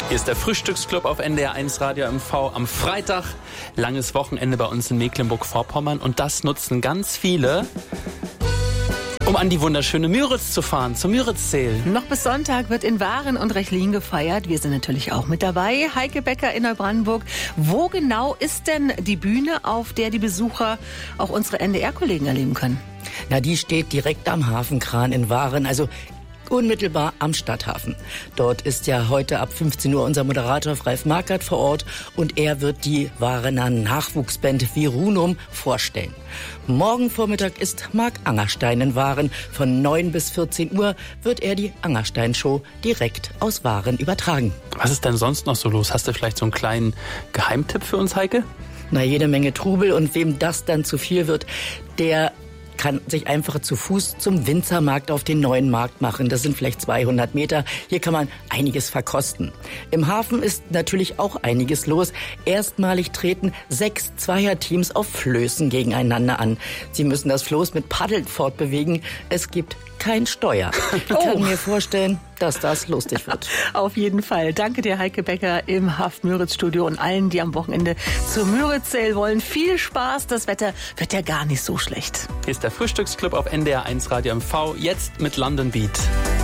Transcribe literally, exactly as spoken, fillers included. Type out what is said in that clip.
Hier ist der Frühstücksclub auf N D R eins Radio M V am Freitag. Langes Wochenende bei uns in Mecklenburg-Vorpommern und das nutzen ganz viele, um an die wunderschöne Müritz zu fahren, zum Müritzseel. Noch bis Sonntag wird in Waren und Rechlin gefeiert. Wir sind natürlich auch mit dabei. Heike Becker in Neubrandenburg. Wo genau ist denn die Bühne, auf der die Besucher auch unsere N D R-Kollegen erleben können? Na, die steht direkt am Hafenkran in Waren, also unmittelbar am Stadthafen. Dort ist ja heute ab fünfzehn Uhr unser Moderator Ralf Markert vor Ort und er wird die Warener Nachwuchsband Virunum vorstellen. Morgen Vormittag ist Marc Angerstein in Waren. Von neun bis vierzehn Uhr wird er die Angerstein-Show direkt aus Waren übertragen. Was ist denn sonst noch so los? Hast du vielleicht so einen kleinen Geheimtipp für uns, Heike? Na, jede Menge Trubel und wem das dann zu viel wird, der kann sich einfach zu Fuß zum Winzermarkt auf den neuen Markt machen. Das sind vielleicht zweihundert Meter. Hier kann man einiges verkosten. Im Hafen ist natürlich auch einiges los. Erstmalig treten sechs Zweierteams auf Flößen gegeneinander an. Sie müssen das Floß mit Paddeln fortbewegen. Es gibt kein Steuer. Ich kann oh. mir vorstellen, dass das lustig wird. Auf jeden Fall. Danke dir, Heike Becker im Haft-Müritz-Studio und allen, die am Wochenende zur Müritzseel wollen. Viel Spaß. Das Wetter wird ja gar nicht so schlecht. Hier ist der Frühstücksclub auf N D R eins Radio M V. Jetzt mit London Beat.